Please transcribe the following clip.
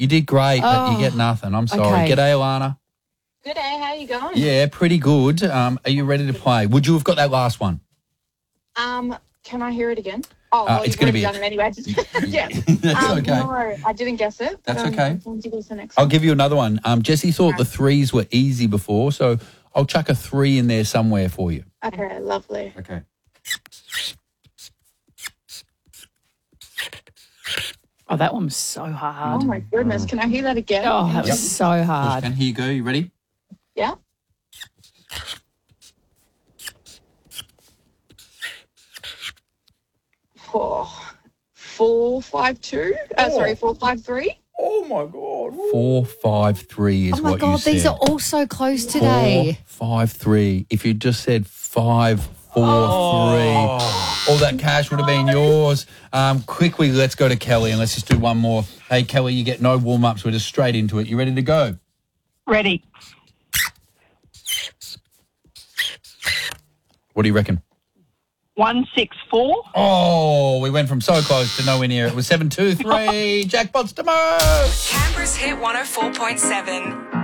You did great, but you get nothing. I'm sorry. Okay. G'day, Alana. Good day, how you going? Yeah, pretty good. Are you ready to play? Would you have got that last one? Can I hear it again? Oh, well, it's you've gonna already be- done it anyway. Yeah. That's okay. No, I didn't guess it. That's okay. Can you guess the next I'll one? give you another one. Jessie thought the threes were easy before, so I'll chuck a 3 in there somewhere for you. Okay, lovely. Okay. Oh, that one was so Oh, hard. my goodness. Can I hear that again? Oh, that was so hard. And here you go. You ready? Yeah. 452. Sorry, 453. Oh, my God. 453 is Oh, my what you God, said. these are all so close today. 453. If you just said 543, all that cash would have been yours. Quickly, let's go to Kelly and let's just do one more. Hey, Kelly, you get no warm-ups. We're just straight into it. You ready to go? Ready. What do you reckon? 164. Oh, we went from so close to nowhere near. It was 723. Jackpots tomorrow. Canberra's Hit 104.7.